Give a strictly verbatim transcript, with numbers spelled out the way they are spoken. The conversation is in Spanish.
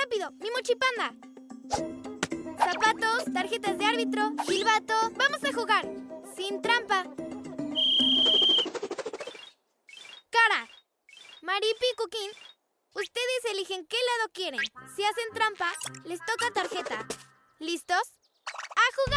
rápido! ¡Mi mochipanda! Zapatos, tarjetas de árbitro, silbato. ¡Vamos a jugar! Sin trampa. Cara. Maripi y Cuquín, ustedes eligen qué lado quieren. Si hacen trampa, les toca tarjeta. ¿Listos? ¡A jugar!